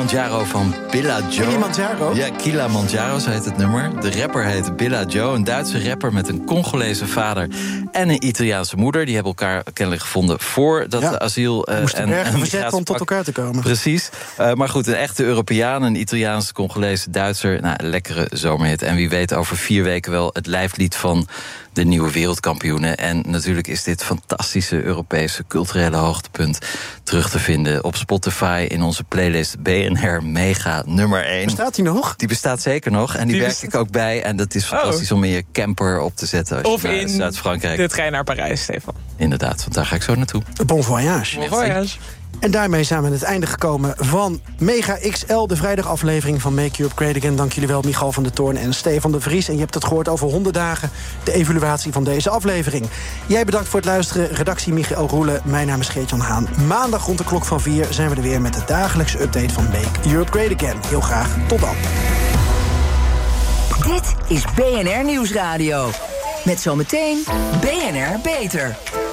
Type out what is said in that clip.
Kilimanjaro van Billa Joe. Kilimanjaro? Ja, Kilimanjaro, zo heet het nummer. De rapper heet Billa Joe, een Duitse rapper met een Congolese vader en een Italiaanse moeder. Die hebben elkaar kennelijk gevonden voor dat asiel en verzet om tot elkaar te komen. Precies. Maar goed, een echte Europeaan, een Italiaanse, Congolese, Duitser. Nou, een lekkere zomerhit. En wie weet over 4 weken wel het lijflied van de nieuwe wereldkampioenen. En natuurlijk is dit fantastische Europese culturele hoogtepunt terug te vinden op Spotify in onze playlist BNR Mega nummer 1. Bestaat die nog? Die bestaat zeker nog. En die werk ik ook bij. En dat is fantastisch om in je camper op te zetten als of je naar Zuid-Frankrijk. De trein naar Parijs, Stefan. Inderdaad, want daar ga ik zo naartoe. Bon voyage. Bon voyage. En daarmee zijn we aan het einde gekomen van Mega XL, de vrijdagaflevering van Make You Upgrade Again. Dank jullie wel, Michal van der Toorn en Stefan de Vries. En je hebt het gehoord over 100 dagen, de evaluatie van deze aflevering. Jij bedankt voor het luisteren, redactie Michael Roelen. Mijn naam is Geert-Jan Haan. Maandag rond de klok van 4 zijn we er weer met de dagelijkse update van Make You Upgrade Again. Heel graag, tot dan. Dit is BNR Nieuwsradio. Met zometeen BNR Beter.